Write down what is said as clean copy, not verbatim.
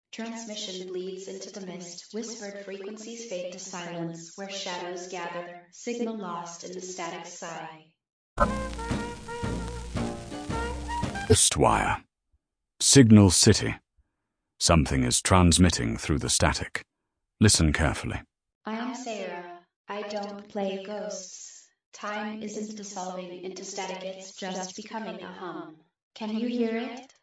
Transmission bleeds into the mist, whispered frequencies fade to silence, where shadows gather, signal lost in the static sigh. Ghostwire. Signal City. Something is transmitting through the static. Listen carefully. I am Sarah. I don't play ghosts. Time isn't dissolving into static, it's just becoming a hum. Can you hear it?